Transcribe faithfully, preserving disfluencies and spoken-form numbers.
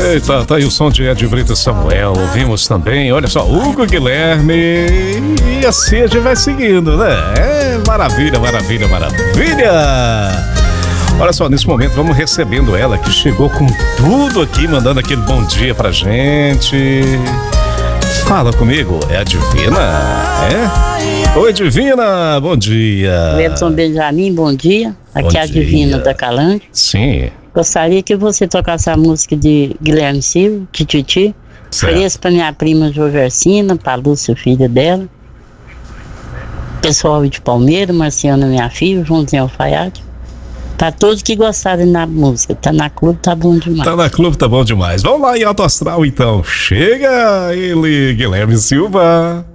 Eita, tá aí o som de Ed Brito e Samuel. Ouvimos também, olha só, Hugo Guilherme. E assim a gente vai seguindo, né? É, maravilha, maravilha, maravilha. Olha só, nesse momento vamos recebendo ela que chegou com tudo aqui, mandando aquele bom dia pra gente. Fala comigo, é a Divina? É? Oi, Divina, bom dia. Edson Benjamin, bom dia. Aqui Bom é a Divina dia. da Calândia. Sim. Gostaria que você tocasse a música de Guilherme Silva, Tititi. Ofereço para minha prima Joversina, para Lúcia, filha dela. Pessoal de Palmeira, Marciana, minha filha, Joãozinho Alfaiate. Para todos que gostarem da música. Tá na clube, tá bom demais. Tá na clube, tá bom demais. Vamos lá em Alto Astral, então. Chega ele, Guilherme Silva.